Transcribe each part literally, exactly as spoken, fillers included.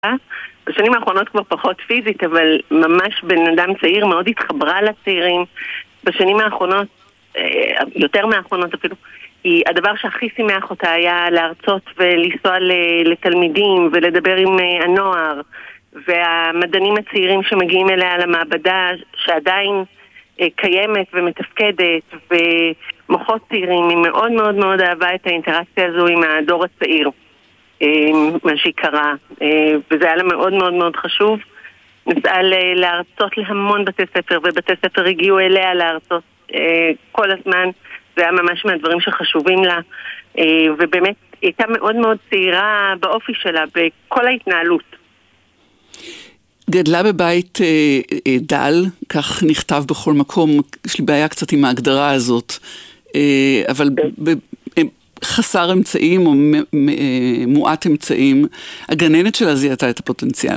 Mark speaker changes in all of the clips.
Speaker 1: בשנים האחרונות כבר פחות פיזית, אבל ממש בן אדם צעיר מאוד התחברה לצעירים. בשנים האחרונות, יותר מהאחרונות אפילו, היא הדבר שהכי שימח אותה היה להרצות ולנסוע לתלמידים ולדבר עם הנוער והמדענים הצעירים שמגיעים אליה למעבדה שעדיין קיימת ומתפקדת, ומוחות צעירים. היא מאוד מאוד מאוד אהבה את האינטראקציה הזו עם הדור הצעיר, מה שהיא קרה, וזה היה לה מאוד מאוד מאוד חשוב. נסעה להרצות להמון בתי ספר, ובתי ספר הגיעו אליה להרצות כל הזמן. זה היה ממש מהדברים שחשובים לה, ובאמת הייתה מאוד מאוד צעירה באופי שלה, בכל ההתנהלות.
Speaker 2: גדלה בבית אה, אה, דל, כך נכתב בכל מקום. יש לי בעיה קצת עם ההגדרה הזאת, אה, אבל ב, ב, חסר אמצעים או מ, מ, אה, מועט אמצעים. הגננת שלה זיהתה את הפוטנציאל.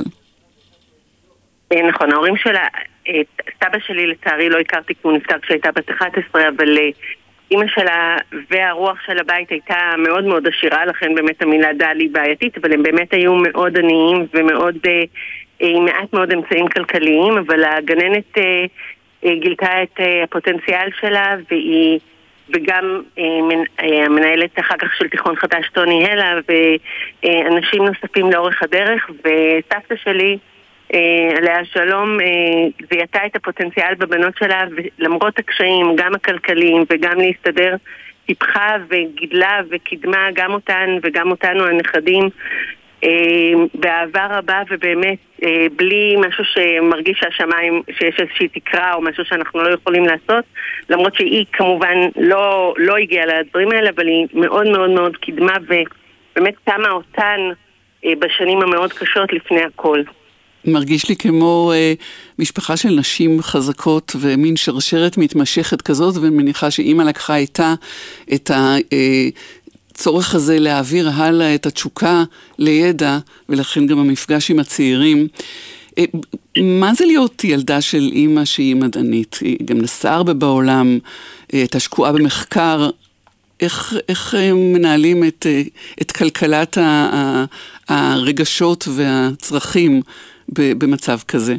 Speaker 1: נכון, ההורים שלה, סבא שלי לצערי לא הכרתי כי הוא נפטר כשהייתה בת אחת עשרה, אבל אמא שלה והרוח של הבית הייתה מאוד מאוד עשירה, לכן באמת המילה דל היא בעייתית, אבל הם באמת היו מאוד עניים ומאוד עם מעט מאוד אמצעים כלכליים, אבל הגננת גילתה את הפוטנציאל שלה, והיא וגם המנהלת אחר כך של תיכון חדש טוני הלה ואנשים נוספים לאורך הדרך. וסבתא שלי עליה שלום זיהתה את הפוטנציאל בבנות שלה, ולמרות הקשיים גם הכלכליים וגם להסתדר, טיפחה וגידלה וקידמה גם אותן וגם אותנו הנכדים באהבה רבה, ובאמת בלי משהו שמרגיש שהשמיים, שיש איזושהי תקרה או משהו שאנחנו לא יכולים לעשות, למרות שהיא כמובן לא, לא הגיעה לדברים האלה, אבל היא מאוד מאוד מאוד קידמה ובאמת שמה אותן בשנים המאוד קשות לפני הכל.
Speaker 2: מרגיש לי כמו אה, משפחה של נשים חזקות ומין שרשרת מתמשכת כזאת, ומניחה שאמא לקחה איתה את הצורך הזה להעביר הלאה את התשוקה לידע, ולכן גם המפגש עם הצעירים. אה, מה זה להיות ילדה של אמא שהיא מדענית? היא גם נסעה הרבה בעולם, אה, את השקועה במחקר. איך, איך מנהלים את, את כלכלת הרגשות והצרכים במצב כזה?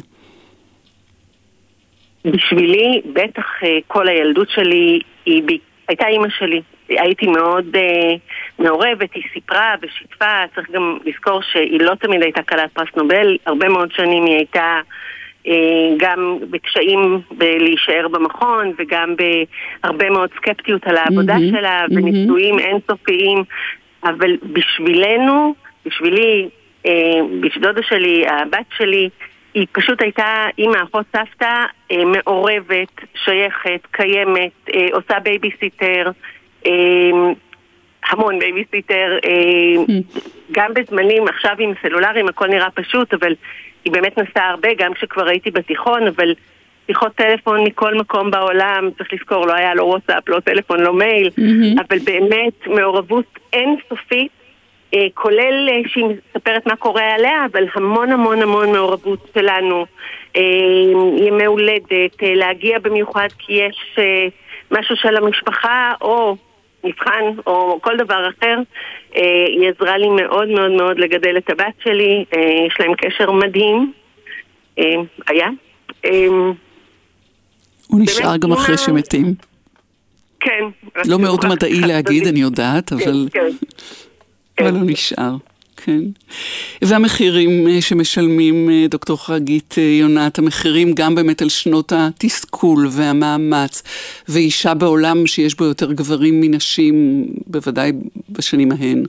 Speaker 1: בשבילי, בטח כל הילדות שלי היא הייתה אימא שלי. הייתי מאוד מעורבת, היא סיפרה ושיתפה. צריך גם לזכור שהיא לא תמיד הייתה קלת פרס נובל. הרבה מאוד שנים היא הייתה גם בקשיים להישאר במכון, וגם בהרבה מאוד סקפטיות על העבודה mm-hmm. שלה, וניסויים mm-hmm. אינסופיים. אבל בשבילנו, בשבילי, בשדודה שלי, הבת שלי, היא פשוט הייתה אימא, אחות, סבתא, מעורבת, שייכת, קיימת, עושה בייביסיטר, המון בייביסיטר, גם בזמנים, עכשיו עם סלולרים הכל נראה פשוט, אבל היא באמת נסעה הרבה, גם כשכבר הייתי בתיכון, אבל שיחות טלפון מכל מקום בעולם, צריך לזכור, לא היה לו וואטסאפ, לא טלפון, לא מייל, אבל באמת מעורבות אינסופית, כולל שהיא מספרת מה קורה עליה, אבל המון המון המון מעורבות שלנו, ימי הולדת, להגיע במיוחד כי יש משהו של המשפחה או מבחן או כל דבר אחר. היא עזרה לי מאוד מאוד מאוד לגדל את הבת שלי, יש להם קשר מדהים, היה.
Speaker 2: הוא נשאר גם אחרי שמתים.
Speaker 1: כן.
Speaker 2: לא מאוד מדעי להגיד, אני יודעת, אבל... אבל הוא נשאר, כן. והמחירים שמשלמים, דוקטור חגית יונת, המחירים גם באמת על שנות התסכול והמאמץ, ואישה בעולם שיש בו יותר גברים מנשים, בוודאי בשנים ההן.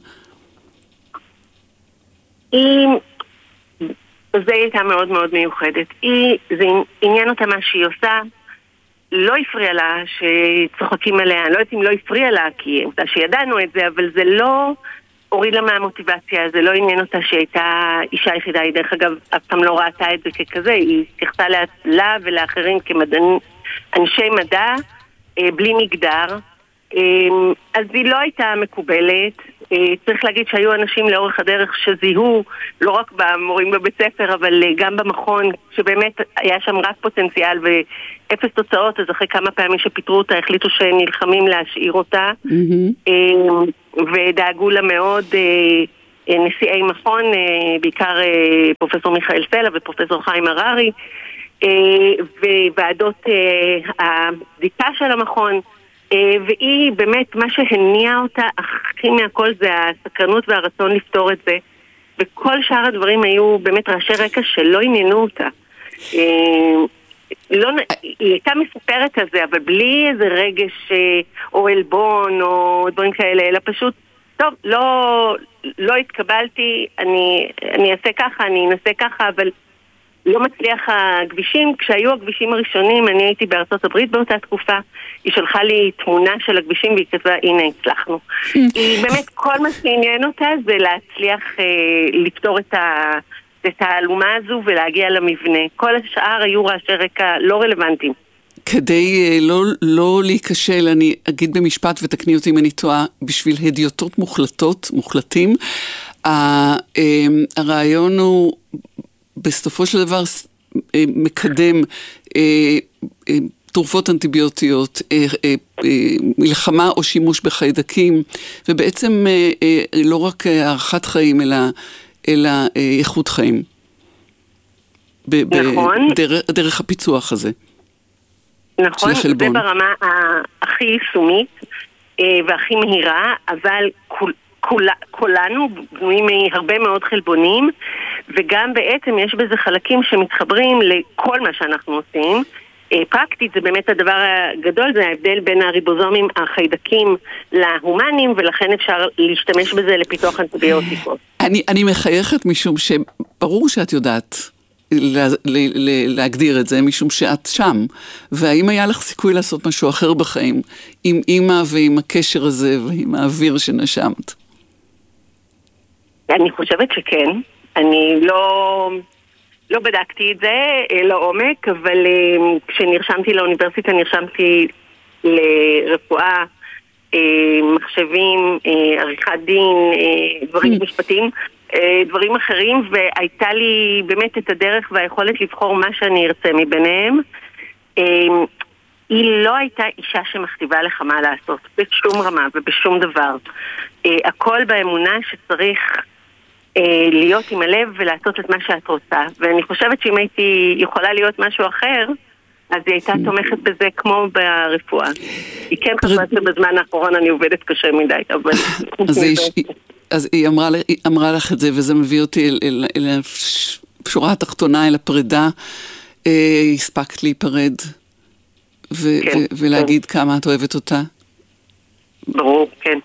Speaker 1: היא, זה הייתה מאוד מאוד מיוחדת. היא, זה עניין אותה מה שהיא עושה, לא הפריע לה שצוחקים עליה, אני לא יודעת אם לא הפריע לה, כי אותה שידענו את זה, אבל זה לא... הוריד לה מהמוטיבציה, זה לא עניין אותה שהייתה אישה יחידה, היא דרך אגב אף פעם לא ראתה את זה ככזה, היא תחתה לה, לה ולאחרים כמדענים, אנשי מדע, אה, בלי מגדר, אה, אז היא לא הייתה מקובלת. אה, צריך להגיד שהיו אנשים לאורך הדרך שזיהו, לא רק במורים בבית ספר, אבל אה, גם במכון, שבאמת היה שם רק פוטנציאל ואפס תוצאות, אז אחרי כמה פעמים שפיטרו אותה, החליטו שנלחמים להשאיר אותה, mm-hmm. אה, ודאגו לה מאוד, נשיאי מכון, בעיקר פרופסור מיכאל סלע ופרופסור חיים הררי, וועדות הבדיקה של המכון, והיא באמת, מה שהניע אותה הכי מהכל זה הסקרנות והרצון לפתור את זה, וכל שאר הדברים היו באמת ראשי רקע שלא עניינו אותה. לא, היא הייתה מספרת על זה, אבל בלי איזה רגש או אלבון או דברים כאלה, אלא פשוט, טוב, לא, לא התקבלתי, אני, אני אעשה ככה, אני אנסה ככה, אבל לא מצליח הכבישים. כשהיו הכבישים הראשונים, אני הייתי בארצות הברית באותה תקופה, היא שלחה לי תמונה של הכבישים והיא כתבה, הנה, הצלחנו. היא באמת, כל מה שעניין אותה זה להצליח אה, לפתור את ה... את האלומה הזו ולהגיע למבנה. כל השאר היו רעשי רקע לא רלוונטיים.
Speaker 2: כדי לא, לא להיכשל, אני אגיד במשפט ותקני אותי אם אני טועה, בשביל הדיוטות מוחלטות, מוחלטים, הרעיון הוא בסופו של דבר מקדם תרופות אנטיביוטיות, מלחמה או שימוש בחיידקים, ובעצם לא רק הארכת חיים, אלא אלא איכות חיים.
Speaker 1: נכון.
Speaker 2: דרך הפיצוח הזה.
Speaker 1: נכון, זה ברמה הכי יישומית והכי מהירה, אבל כולנו בנויים מהרבה מאוד חלבונים, וגם בעצם יש בזה חלקים שמתחברים לכל מה שאנחנו עושים. פרקטית זה באמת הדבר הגדול, זה ההבדל בין הריבוזומים החיידקים להומנים, ולכן אפשר להשתמש בזה לפיתוח אנטיביוטיקות.
Speaker 2: אני, אני מחייכת משום שברור שאת יודעת לה, לה, להגדיר את זה, משום שאת שם, והאם היה לך סיכוי לעשות משהו אחר בחיים, עם אמא ועם הקשר הזה ועם האוויר שנשמת?
Speaker 1: אני חושבת שכן. אני לא... לא בדקתי את זה לעומק, אבל כשנרשמתי לאוניברסיטה נרשמתי לרפואה, מחשבים, עריכת דין, דברים משפטיים, דברים אחרים, והייתה לי באמת את הדרך והיכולת לבחור מה שאני ארצה מביניהם. היא לא הייתה אישה שמכתיבה לך מה לעשות, בשום רמה ובשום דבר. הכל באמונה שצריך להיות עם הלב ולעשות את מה שאת רוצה. ואני חושבת שאם הייתי יכולה להיות משהו אחר, אז היא הייתה תומכת בזה כמו ברפואה. היא כן חושבת שבזמן האחרון אני עובדת קשה מדי, אבל...
Speaker 2: אז היא אמרה לך את זה, וזה מביא אותי אל השורה התחתונה, אל הפרידה. הספקת להיפרד ולהגיד כמה את אוהבת אותה?
Speaker 1: ברור, כן.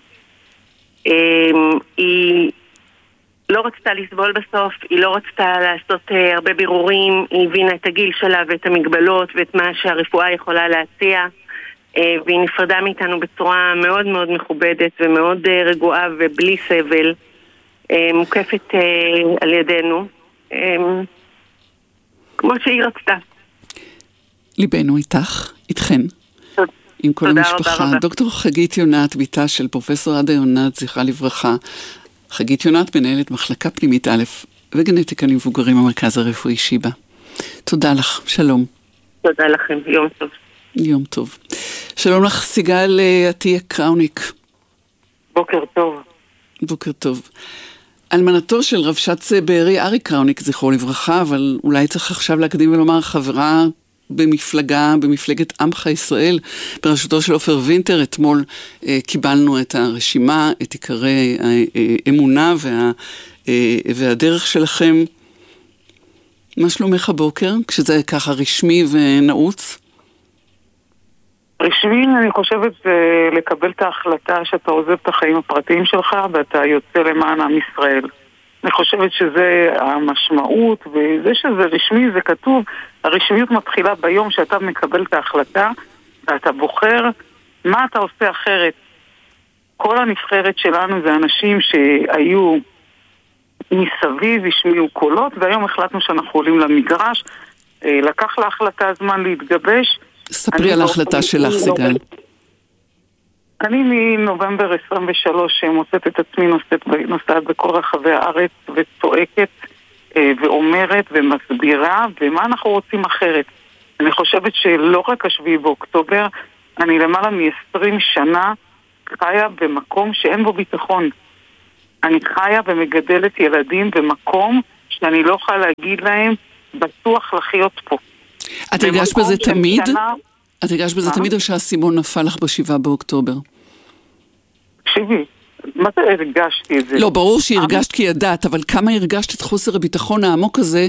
Speaker 1: היא... לא רצתה לסבול בסוף, היא לא רצתה לעשות uh, הרבה בירורים, היא הבינה את הגיל שלה ואת המגבלות ואת מה שהרפואה יכולה להציע, uh, והיא נפרדה מאיתנו בצורה מאוד מאוד מכובדת ומאוד uh, רגועה ובלי סבל, uh, מוקפת uh, על ידינו, uh, כמו שהיא רצתה.
Speaker 2: ליבנו איתך, איתכן.
Speaker 1: תודה,
Speaker 2: עם כל המשפחה. דוקטור חגית יונת, ביתה של פרופסור עדה יונת, זכרה לברכה. חגית יונת, מנהלת מחלקה פנימית א' וגנטיקה למבוגרים במרכז הרפואי שיבא. תודה לך, שלום.
Speaker 1: תודה לכם, יום טוב.
Speaker 2: יום טוב. שלום לך, סיגל עטיה קראוניק.
Speaker 1: בוקר טוב.
Speaker 2: בוקר טוב. אלמנתו של רבש"ץ בארי ארי קראוניק, זכרו לברכה, אבל אולי צריך עכשיו להקדים ולומר חברה במפלגה, במפלגת עמך ישראל, בראשותו של עופר וינטר. אתמול אה, קיבלנו את הרשימה, את עיקרי האמונה וה, אה, והדרך שלכם. מה שלומך הבוקר, כשזה ככה רשמי ונעוץ?
Speaker 3: רשמי, אני חושבת, זה לקבל את ההחלטה שאתה עוזב את החיים הפרטיים שלך ואתה יוצא למען עם ישראל. אני חושבת שזה המשמעות, וזה שזה רשמי, זה כתוב. הרשמיות מתחילה ביום שאתה מקבל את ההחלטה, ואתה בוחר מה אתה עושה אחרת. כל הנבחרת שלנו זה אנשים שהיו מסביב, השמיעו קולות, והיום החלטנו שאנחנו עולים למגרש. לקח להחלטה הזמן להתגבש.
Speaker 2: ספרי על ההחלטה שלך, סיגל.
Speaker 3: אני מנובמבר עשרים ושלוש מוצאת את עצמי נוסעת, נוסעת בכל רחבי הארץ וצועקת ואומרת ומסבירה ומה אנחנו רוצים אחרת. אני חושבת שלא רק השביעי באוקטובר, אני למעלה מ-עשרים שנה חיה במקום שאין בו ביטחון. אני חיה ומגדלת ילדים במקום שאני לא יכולה להגיד להם בטוח לחיות פה.
Speaker 2: את הרגשת בזה תמיד? את הרגשת בזה תמיד או שהסימון נפל לך בשבעה באוקטובר?
Speaker 3: תקשיבי, מה זה הרגשתי את זה?
Speaker 2: לא, ברור שהרגשת כי ידעת, אבל כמה הרגשת את חוסר הביטחון העמוק הזה,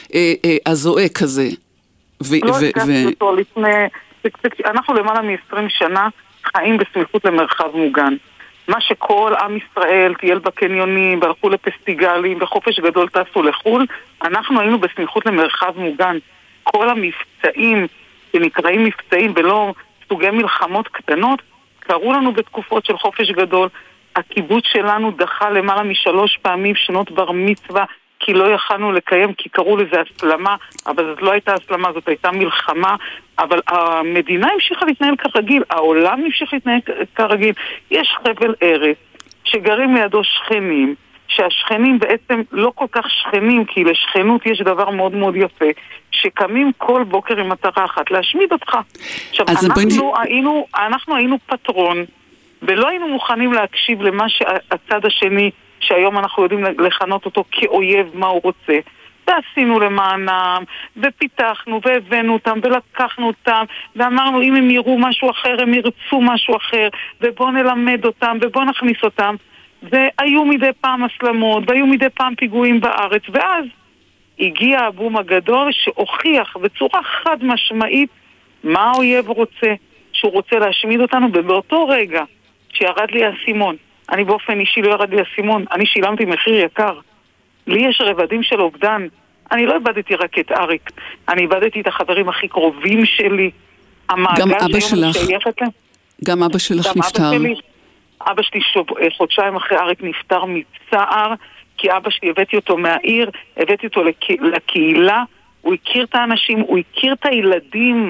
Speaker 2: הזועק הזה?
Speaker 3: לא הרגשתי אותו לפני... אנחנו למעלה מ-עשרים שנה חיים בסמיכות למרחב מוגן. מה שכל עם ישראל טייל בקניונים, והלכו לפסטיגלים, וחופש גדול טסו לחול, אנחנו היינו בסמיכות למרחב מוגן. כל המבצעים שנקראים מבצעים ולא סוגי מלחמות קטנות, קראו לנו בתקופות של חופש גדול. הקיבוץ שלנו דחה למעלה משלוש פעמים שנות בר מצווה, כי לא יכלנו לקיים, כי קראו לזה הסלמה, אבל זאת לא הייתה הסלמה, זאת הייתה מלחמה, אבל המדינה המשיכה להתנהל כרגיל, העולם המשיך להתנהל כרגיל. יש חבל ארץ שגרים לידו שכנים, שהשכנים בעצם לא כל כך שכנים, כי לשכנות יש דבר מאוד מאוד יפה, שקמים כל בוקר עם מטרה אחת, להשמיד אותך. עכשיו, אנחנו, בוא... היינו, אנחנו היינו פטרון, ולא היינו מוכנים להקשיב למה שהצד השני, שהיום אנחנו יודעים לכנות אותו כאויב, מה הוא רוצה. ועשינו למענם, ופיתחנו, והבאנו אותם, ולקחנו אותם, ואמרנו, אם הם יראו משהו אחר, הם ירצו משהו אחר, ובוא נלמד אותם, ובוא נכניס אותם. והיו מדי פעם הסלמות, והיו מדי פעם פיגועים בארץ, ואז הגיע הבום הגדול שהוכיח בצורה חד משמעית מה האויב רוצה, שהוא רוצה להשמיד אותנו, ובאותו רגע שירד לי הסימון, אני באופן אישי לא ירד לי הסימון, אני שילמתי מחיר יקר. לי יש רבדים של אובדן. אני לא איבדתי רק את אריק, אני איבדתי את החברים הכי קרובים שלי.
Speaker 2: גם אבא שלך, גם אבא שלך נפטר.
Speaker 3: אבא שלי שוב, חודשיים אחרי אריק נפטר מצער, כי אבא שלי הבאתי אותו מהעיר, הבאתי אותו לק... לקהילה, הוא הכיר את האנשים, הוא הכיר את הילדים,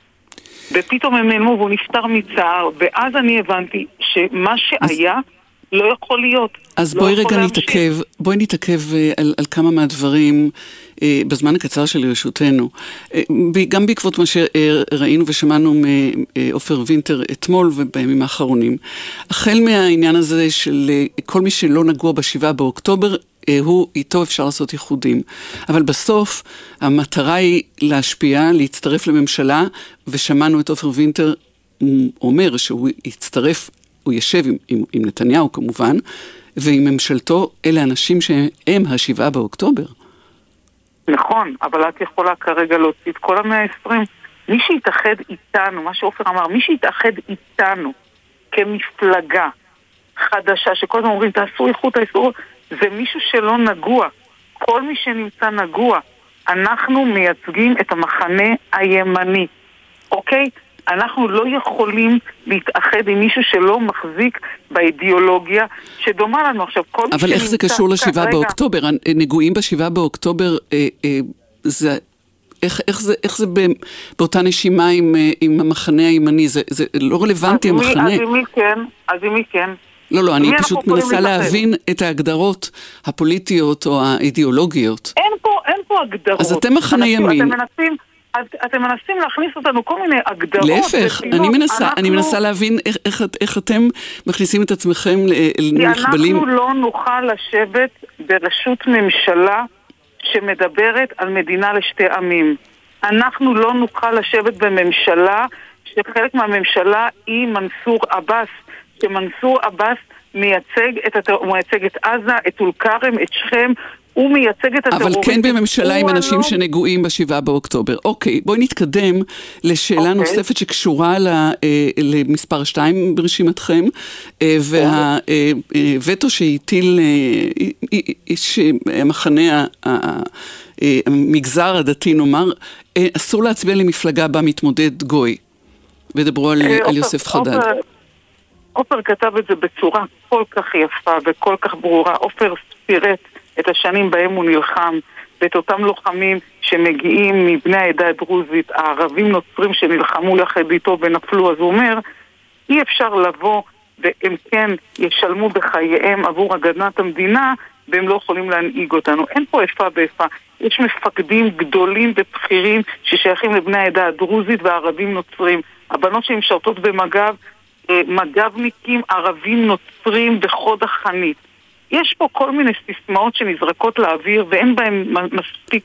Speaker 3: ופתאום הם נעלמו והוא נפטר מצער, ואז אני הבנתי שמה שהיה אז... לא יכול להיות.
Speaker 2: אז
Speaker 3: לא
Speaker 2: בואי
Speaker 3: יכול
Speaker 2: רגע
Speaker 3: להמשיך.
Speaker 2: נתעכב, בואי נתעכב על, על כמה מהדברים אה, בזמן הקצר של רשותנו. אה, גם בעקבות מה שראינו ושמענו מאופר וינטר אתמול ובימים האחרונים. החל מהעניין הזה של כל מי שלא נגוע בשבעה באוקטובר, אה, הוא איתו אפשר לעשות ייחודים. אבל בסוף המטרה היא להשפיע, להצטרף לממשלה, ושמענו את אופר וינטר אומר שהוא יצטרף, הוא ישב עם, עם, עם נתניהו כמובן, ועם ממשלתו, אלה אנשים שהם השבעה באוקטובר.
Speaker 3: נכון, אבל את יכולה כרגע להוציא את כל המאה העשרים. מי שיתאחד איתנו, מה שאופר אמר, מי שיתאחד איתנו כמפלגה חדשה, שכל הזמן אומרים, תעשו איכות, תעשו, זה מישהו שלא נגוע. כל מי שנמצא נגוע, אנחנו מייצגים את המחנה הימני. אוקיי? אנחנו לא יכולים להתאחד עם מישהו שלא מחזיק באידיאולוגיה שדומה לנו. עכשיו, כל
Speaker 2: אבל איך זה קשור לשבעה באוקטובר? נגועים בשבעה באוקטובר, אה, אה, זה, איך, איך זה, איך זה באותה נשימה עם, עם המחנה הימני? זה, זה לא רלוונטי המחנה.
Speaker 3: אז מי כן? אז מי כן?
Speaker 2: לא, לא, אני פשוט מנסה להבין את ההגדרות הפוליטיות או האידיאולוגיות.
Speaker 3: אין פה, אין פה הגדרות.
Speaker 2: אז אתם מחנה ימין.
Speaker 3: אתם מנסים... אז אתם מנסים להכניס אותנו כל מיני הגדרות.
Speaker 2: להפך, אני מנסה, אנחנו... אני מנסה להבין איך, איך, איך אתם מכניסים את עצמכם לנחבלים.
Speaker 3: אנחנו לא נוכל לשבת ברשות ממשלה שמדברת על מדינה לשתי עמים. אנחנו לא נוכל לשבת בממשלה שחלק מהממשלה היא מנסור עבאס, שמנסור עבאס מייצג את, הוא מייצג את עזה, את אול כרם, את שכם, הוא מייצג את הטרוריסט. אבל
Speaker 2: כן בממשלה עם אנשים שנגועים בשבעה באוקטובר. אוקיי, בואי נתקדם לשאלה נוספת שקשורה למספר שתיים ברשימתכם, והווטו שהטיל המחנה, המגזר הדתי נאמר, אסור להצביע למפלגה בה מתמודד גוי. ודברו על יוסף חדד.
Speaker 3: אופר כתב את זה בצורה כל כך יפה וכל כך ברורה. אופר פירט את השנים בהם הוא נלחם, ואת אותם לוחמים שמגיעים מבני העדה הדרוזית, הערבים נוצרים שנלחמו יחד איתו ונפלו. אז הוא אומר, אי אפשר לבוא והם כן ישלמו בחייהם עבור הגנת המדינה, והם לא יכולים להנהיג אותנו. אין פה איפה ואיפה. יש מפקדים גדולים ובכירים ששייכים לבני העדה הדרוזית והערבים נוצרים. הבנות שמשרתות במג"ב, מג"בניקים ערבים נוצרים בחוד החנית. יש פה כל מיני סיסמאות שנזרקות לאוויר ואין בהן מספיק